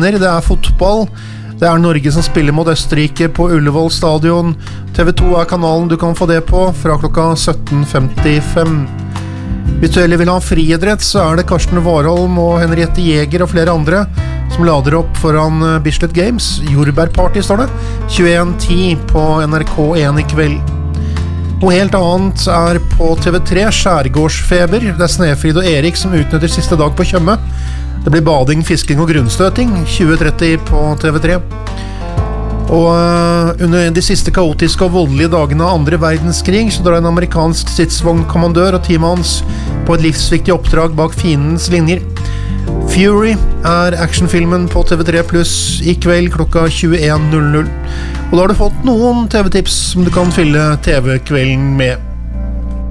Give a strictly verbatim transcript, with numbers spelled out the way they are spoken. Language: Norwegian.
kvinner, det er fotball. Det er Norge som spiller mot Østerrike på Ullevål stadion. T V to er kanalen du kan få det på fra klokka sytten femtifem. Hvis du heller vil ha friidrett, så er det Karsten Warholm og Henriette Jæger og flere andre som lader opp foran Bislett Games. Jordbærparty står det. tjueen ti på N R K én i kveld. Noe helt annet er på T V tre, Skjærgårdsfeber. Det er Snefrid og Erik som utnytter siste dag på Tjøme. Det blir bading, fisking og grunnstøting, tjue tretti på T V tre. Og uh, under de siste kaotiske og voldelige dagene av andre verdenskrig, så drar en amerikansk stridsvognkommandør og teamet hans på et livsviktig oppdrag bak fiendens linjer. Fury er actionfilmen på T V tre pluss i kveld klokka tjueen null null. Og da har du fått noen T V-tips som du kan fylle T V-kvelden med.